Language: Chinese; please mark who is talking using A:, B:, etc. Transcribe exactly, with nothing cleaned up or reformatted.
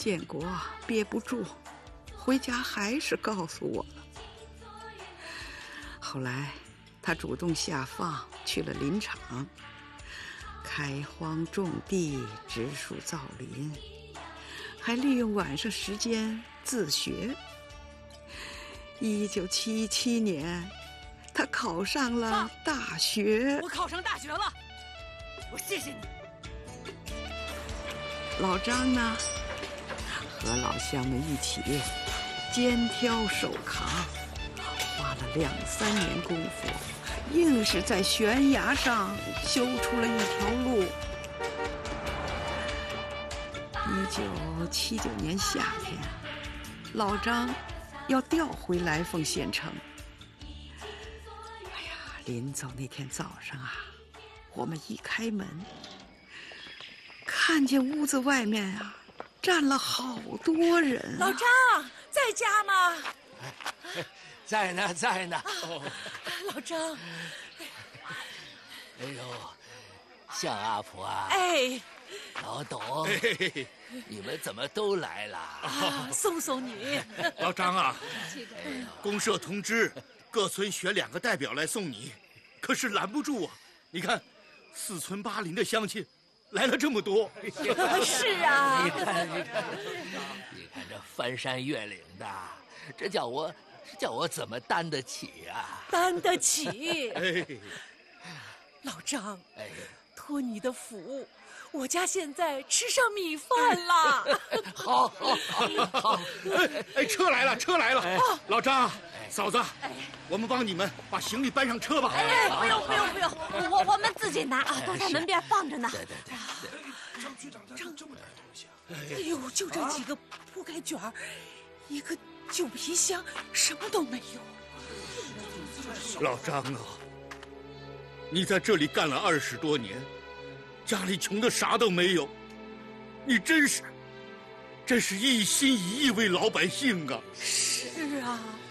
A: 建国憋不住，回家还是告诉我了。后来他主动下放去了林场，开荒种地，植树造林，还利用晚上时间自学。一九七七年，他考上了大学。
B: 我考上大学了，我谢谢你。
A: 老张呢，和老乡们一起肩挑手扛，花了两三年功夫，硬是在悬崖上修出了一条路。一九七九年夏天，老张要调回来凤县城。哎呀，临走那天早上啊，我们一开门，看见屋子外面啊站了好多人、啊。
B: 老张在家吗？
C: 在呢，在呢。
B: 哦、老张，
C: 哎呦，向阿婆啊！
B: 哎，
C: 老董，哎、你们怎么都来了？
B: 啊，送送你。
D: 老张啊，公社通知各村选两个代表来送你，可是拦不住啊！你看，四村八邻的乡亲来了这么多。
B: 是啊，
C: 你看，你看，你看这翻山越岭的，这叫我，这叫我怎么担得起啊？
B: 担得起。
D: 哎，
B: 老张，
C: 哎，
B: 托你的福，我家现在吃上米饭了。
C: 好，好，好，好。
D: 哎哎，车来了，车来了！哎、老张，嫂子，哎、我们帮你们把行李搬上车吧。
E: 哎，不用，不用，不用，我我们自己拿啊，都在门边放着呢。
C: 对对对。
D: 张局长这这么点东西啊！
B: 哎呦，就这几个铺盖卷儿，一个旧皮箱，什么都没有。
D: 老张啊，你在这里干了二十多年，家里穷的啥都没有，你真是，真是一心一意为老百姓啊！
B: 是啊。